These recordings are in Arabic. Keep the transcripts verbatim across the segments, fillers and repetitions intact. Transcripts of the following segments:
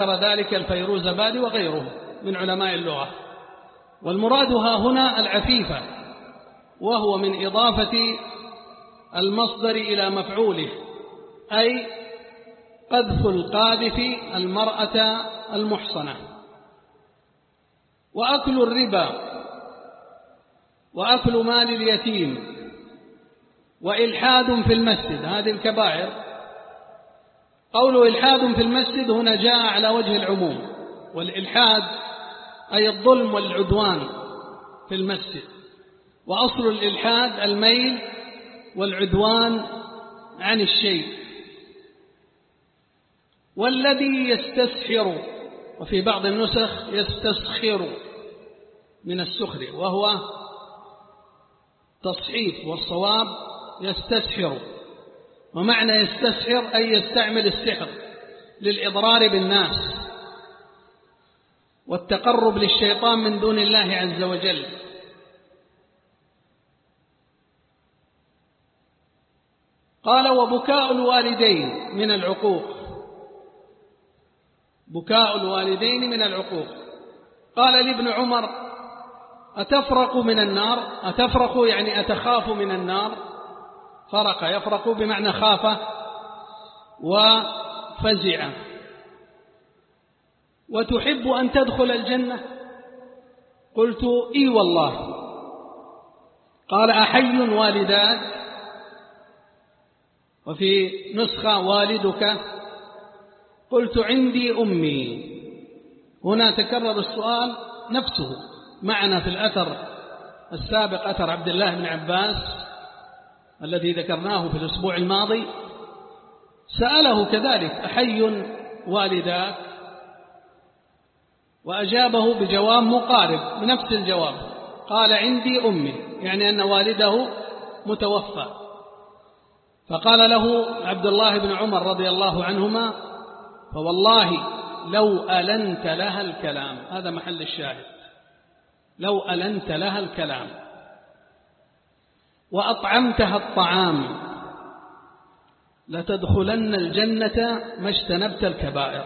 ذلك الفيروزبادي وغيره من علماء اللغة. والمراد ها هنا العفيفة، وهو من إضافة المصدر إلى مفعوله، أي قذف القاذف المرأة المحصنة. وأكل الربا وأكل مال اليتيم وإلحاد في المسجد، هذه الكبائر. قول إلحاد في المسجد هنا جاء على وجه العموم، والإلحاد أي الظلم والعدوان في المسجد، وأصل الإلحاد الميل والعدوان عن الشيء. والذي يستسحر، وفي بعض النسخ يستسخر من السخر وهو تصحيف، والصواب يستسحر. ومعنى يستسحر أي يستعمل السحر للإضرار بالناس والتقرب للشيطان من دون الله عز وجل. قال وبكاء الوالدين من العقوق، بكاء الوالدين من العقوق. قال لابن عمر أتفرق من النار، أتفرق يعني أتخاف من النار، فرق يفرق بمعنى خاف وفزع. وتحب أن تدخل الجنة؟ قلت إي والله. قال أحي والداك؟ وفي نسخة والدك؟ قلت عندي أمي. هنا تكرر السؤال نفسه معنا في الأثر السابق، أثر عبد الله بن عباس الذي ذكرناه في الأسبوع الماضي، سأله كذلك أحي والداك؟ وأجابه بجواب مقارب بنفس الجواب، قال عندي أمي، يعني أن والده متوفى. فقال له عبد الله بن عمر رضي الله عنهما فوالله لو ألنت لها الكلام، هذا محل الشاهد، لو ألنت لها الكلام وأطعمتها الطعام لتدخلن الجنة ما اجتنبت الكبائر.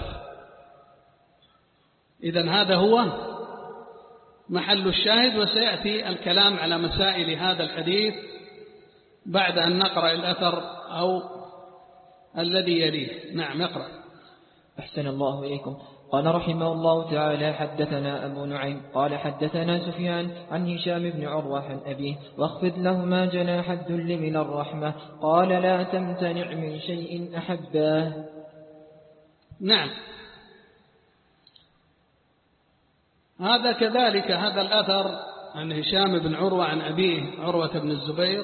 إذن هذا هو محل الشاهد، وسيأتي الكلام على مسائل هذا الحديث بعد أن نقرأ الأثر أو الذي يليه. نعم اقرأ. أحسن الله إليكم. قال رحمه الله تعالى حدثنا أبو نعيم قال حدثنا سفيان عن هشام بن عروة عن أبيه واخفض لهما جناح الذل من الرحمة، قال لا تمتنع من شيء أحباه. نعم، هذا كذلك هذا الأثر عن هشام بن عروة عن أبيه عروة بن الزبير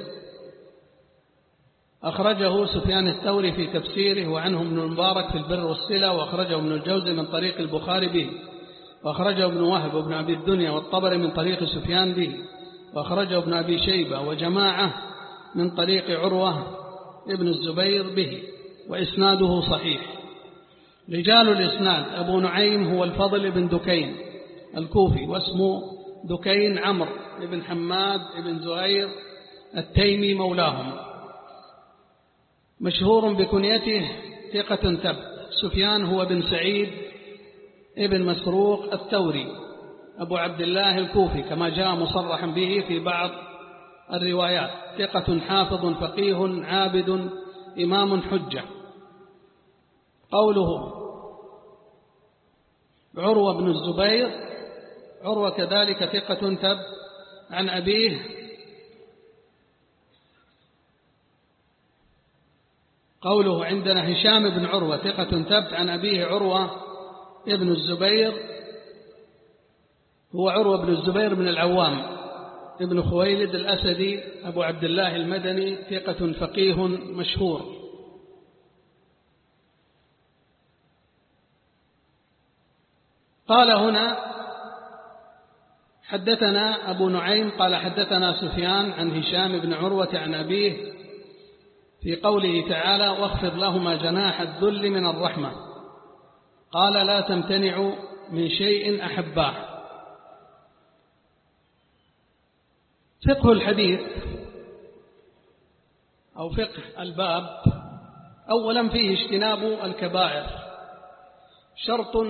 أخرجه سفيان الثوري في تفسيره، وعنه ابن المبارك في البر والصلة، وأخرجه ابن الجوزي من طريق البخاري به، وأخرجه ابن وهب وابن أبي الدنيا والطبري من طريق سفيان به، وأخرجه ابن أبي شيبة وجماعة من طريق عروة ابن الزبير به، وإسناده صحيح. رجال الإسناد أبو نعيم هو الفضل بن دكين الكوفي، واسمه دكين عمرو بن حماد بن زهير التيمي مولاهم، مشهور بكنيته ثقة ثبت. سفيان هو بن سعيد ابن مسروق الثوري أبو عبد الله الكوفي كما جاء مصرحا به في بعض الروايات، ثقة حافظ فقيه عابد إمام حجة. قوله عروة بن الزبير، عروة كذلك ثقة ثبت عن أبيه قوله عندنا هشام بن عروة ثقة ثبت عن أبيه عروة ابن الزبير، هو عروة بن الزبير بن العوام ابن خويلد الأسدي أبو عبد الله المدني، ثقة فقيه مشهور. قال هنا حدثنا أبو نعيم قال حدثنا سفيان عن هشام بن عروة عن أبيه في قوله تعالى واخفض لهما جناح الذل من الرحمة، قال لا تمتنع من شيء أحباه. فقه الحديث أو فقه الباب، أولا فيه اجتناب الكبائر، شرط